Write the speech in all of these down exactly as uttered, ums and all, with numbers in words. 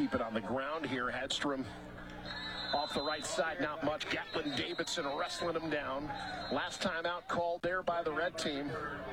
keep it on the ground here. Hedstrom off the right side, not much. Gatlin Davidson wrestling him down. Last time out called there by the red team.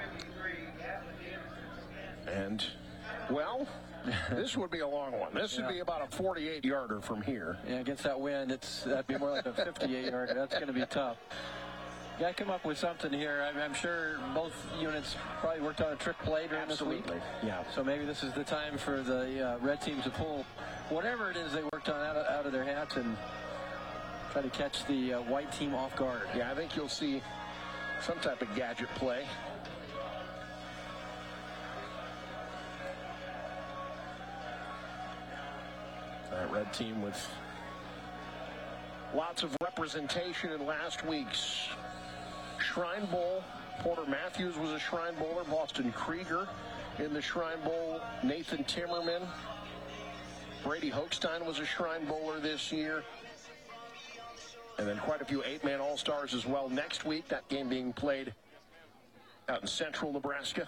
And, well, this would be a long one. This would yeah. be about a forty-eight yarder from here. Yeah, against that wind, it's that'd be more like a fifty-eight yarder. That's going to be tough. Got to come up with something here. I'm, I'm sure both units probably worked on a trick play during Absolutely. this week. Yeah. So maybe this is the time for the uh, red team to pull whatever it is they worked on out of, out of their hats and try to catch the uh, white team off guard. Yeah, I think you'll see some type of gadget play. That red team with lots of representation in last week's Shrine Bowl. Porter Matthews was a Shrine Bowler. Boston Krieger in the Shrine Bowl. Nathan Timmerman. Brady Hochstein was a Shrine Bowler this year. And then quite a few eight-man All-Stars as well next week. That game being played out in central Nebraska.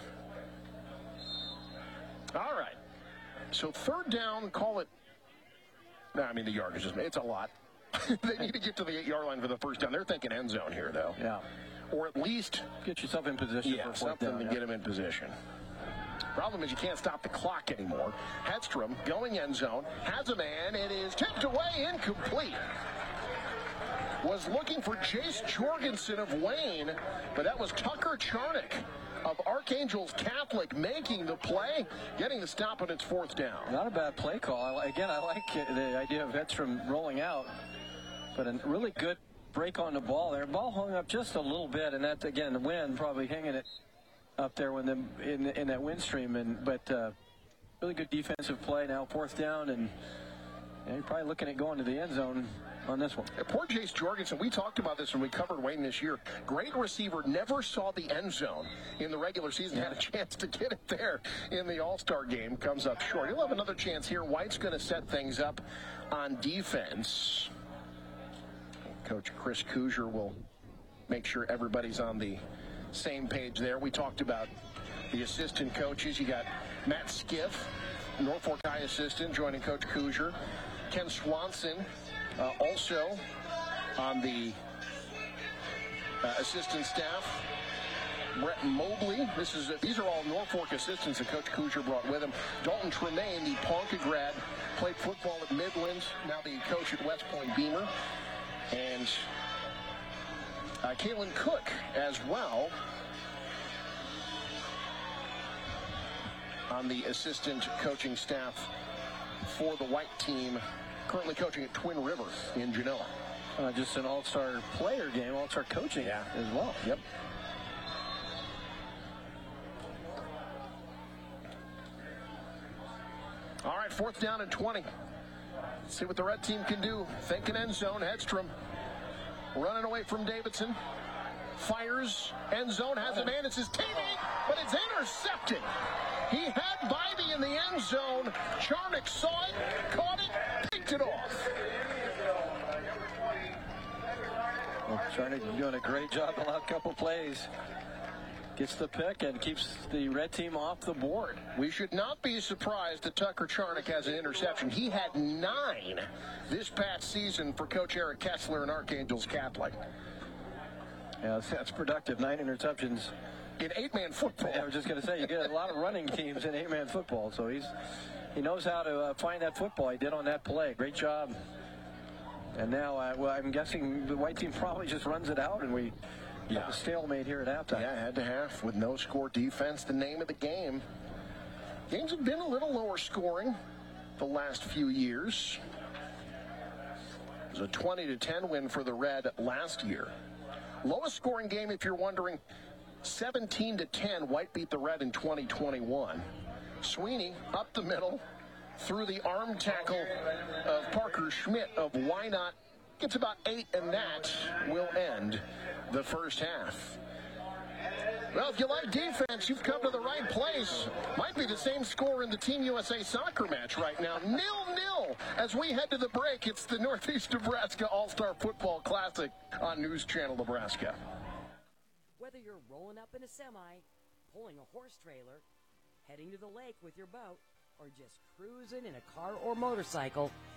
All right. So third down, call it. No, I mean, the yardage is, it's a lot. They need to get to the eight-yard line for the first down. They're thinking end zone here, though. Yeah. Or at least get yourself in position. Yeah, for something down, to yeah. get them in position. Problem is you can't stop the clock anymore. Hedstrom going end zone, has a man. It is tipped away, incomplete. Was looking for Jace Jorgensen of Wayne, but that was Tucker Charnick of Archangels Catholic making the play, getting the stop on its fourth down. Not a bad play call. I, again, I like the idea of Hedstrom rolling out, but a really good break on the ball there. Ball hung up just a little bit, and that's, again, the wind probably hanging it up there when the, in, in that wind stream. And, but uh, really good defensive play now, fourth down, and, and you're probably looking at going to the end zone on this one. Yeah, poor Jace Jorgensen. We talked about this when we covered Wayne this year. Great receiver, never saw the end zone in the regular season. Had a chance to get it there in the All-Star game. Comes up short. He'll have another chance here. White's going to set things up on defense. Coach Chris Kuzier will make sure everybody's on the same page there. We talked about the assistant coaches. You got Matt Skiff, Norfolk High assistant, joining Coach Kuzier. Ken Swanson, uh, also on the uh, assistant staff. Brett Mobley. This is uh, these are all Norfolk assistants that Coach Kuzier brought with him. Dalton Tremaine, the Ponca grad, played football at Midland. Now the coach at West Point Beamer. And uh, Kalen Cook as well on the assistant coaching staff for the white team, currently coaching at Twin River in Genoa. Uh, just an all-star player game, all-star coaching yeah. as well. Yep. All right, fourth down and twenty. Let's see what the red team can do. Thinking end zone. Hedstrom running away from Davidson. Fires. End zone. Has a man. It's his teammate, but it's intercepted. He had Bybee in the end zone. Charnick saw it, caught it, picked it off. Well, Charnick doing a great job the last couple plays. Gets the pick and keeps the red team off the board. We should not be surprised that Tucker Charnick has an interception. He had nine this past season for Coach Eric Kessler and Archangels Catholic. Yeah, that's productive. Nine interceptions. In eight-man football. Yeah, I was just going to say, you get a lot of running teams in eight-man football, so he's he knows how to uh, find that football. He did on that play. Great job. And now, uh, well, I'm guessing the white team probably just runs it out, and we yeah. have a stalemate here at halftime. Yeah, had to have with no score defense, the name of the game. Games have been a little lower scoring the last few years. It was a twenty to ten win for the Red last year. Lowest scoring game, if you're wondering, seventeen to ten, White beat the Red in twenty twenty-one. Sweeney up the middle through the arm tackle of Parker Schmidt of Wynot. Gets about eight, and that will end the first half. Well, if you like defense, you've come to the right place. Might be the same score in the Team U S A soccer match right now. nil nil as we head to the break. It's the Northeast Nebraska All-Star Football Classic on News Channel Nebraska. Whether you're rolling up in a semi, pulling a horse trailer, heading to the lake with your boat, or just cruising in a car or motorcycle,